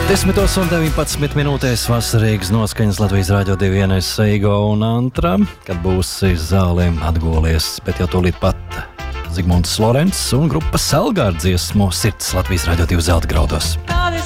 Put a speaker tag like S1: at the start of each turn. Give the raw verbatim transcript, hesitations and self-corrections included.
S1: desmitos un deviņpadsmit minūtēs vasarīgas noskaņas Latvijas Rādio divi vienais Eigo un Antra, kad būs zālēm atgolies, bet jau tūlīt pat Zigmunds Lorents un grupa Selgār dziesmu Sirds Latvijas Rādio divi zelta graudos.
S2: God is